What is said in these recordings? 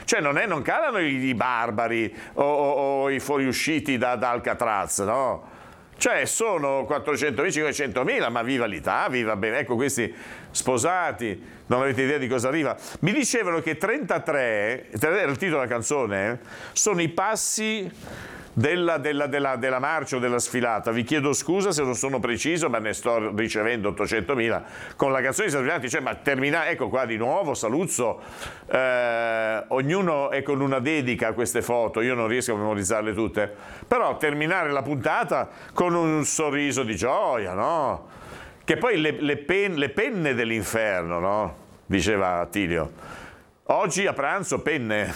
Cioè non calano i barbari o i fuoriusciti da Alcatraz, no? Cioè sono 400.000-500.000, ma viva l'Italia, viva bene. Ecco questi sposati, non avete idea di cosa arriva. Mi dicevano che 33, era il titolo della canzone, sono i passi della marcia o della sfilata. Vi chiedo scusa se non sono preciso, ma ne sto ricevendo 800.000 con la canzone di Salviati. Cioè, ma terminare, ecco qua di nuovo Saluzzo, ognuno è con una dedica a queste foto, io non riesco a memorizzarle tutte, però terminare la puntata con un sorriso di gioia, no? Che poi le penne dell'inferno, no? Diceva Attilio. Oggi a pranzo penne.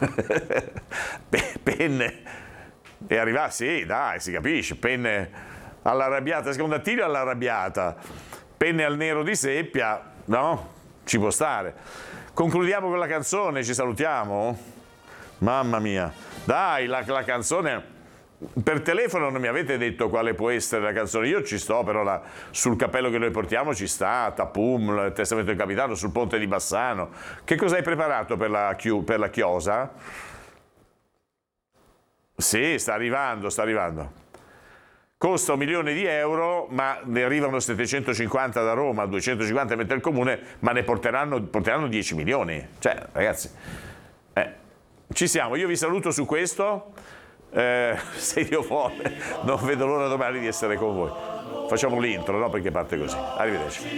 Penne. E arriva, sì, dai, si capisce, penne all'arrabbiata, secondo Attilio all'arrabbiata, penne al nero di seppia, no? Ci può stare. Concludiamo con la canzone, ci salutiamo? Mamma mia, dai, la canzone, per telefono non mi avete detto quale può essere la canzone, io ci sto, però sul cappello che noi portiamo ci sta, Tapum, il testamento del capitano, sul ponte di Bassano. Che cosa hai preparato per la chiosa? Sì, sta arrivando. Costa 1 milione di euro, ma ne arrivano 750 da Roma, 250 mette il comune, ma ne porteranno 10 milioni. Cioè, ragazzi, ci siamo. Io vi saluto su questo. Se Dio vuole, non vedo l'ora domani di essere con voi. Facciamo l'intro, no? Perché parte così. Arrivederci.